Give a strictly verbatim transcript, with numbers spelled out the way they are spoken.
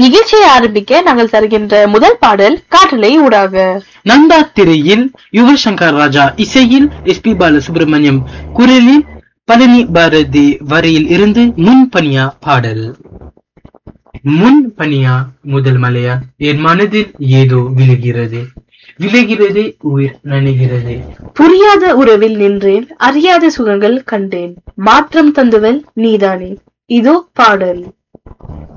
நிகழ்ச்சியை ஆரம்பிக்க நாங்கள் தருகின்ற முதல் பாடல் காற்றலை ஊடாக. நந்தா திரையில் யுவசங்கர் ராஜா இசையில் எஸ் பி பாலசுப்ரமணியம் குரலில் பழனி பாரதி வரையில் இருந்து முன் பனியா பாடல். முன் பனியா முதல் மலையா என் மனதில் ஏதோ விழுகிறது, விழுகிறது உயிர் நனைகிறது. புரியாத உறவில் நின்றேன், அறியாத சுகங்கள் கண்டேன், மாற்றம் தந்தவள் நீதானே. இதோ பாடல்.